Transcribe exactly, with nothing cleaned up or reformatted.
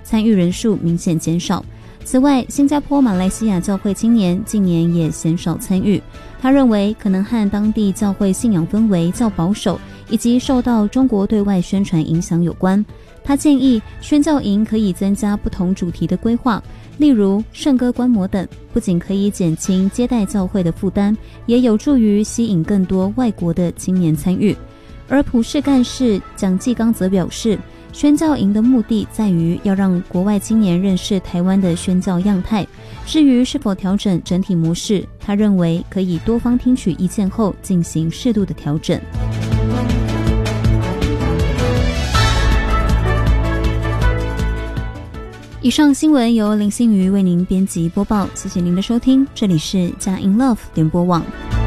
参与人数明显减少。此外，新加坡、马来西亚教会青年近年也鲜少参与。他认为可能和当地教会信仰氛围较保守，以及受到中国对外宣传影响有关。他建议宣教营可以增加不同主题的规划，例如圣歌观摩等，不仅可以减轻接待教会的负担，也有助于吸引更多外国的青年参与。而普世干事蒋继刚则表示，宣教营的目的在于要让国外青年认识台湾的宣教样态。至于是否调整整体模式，他认为可以多方听取意见后进行适度的调整。以上新闻由林心瑜为您编辑播报，谢谢您的收听，这里是佳音 Love 联播网。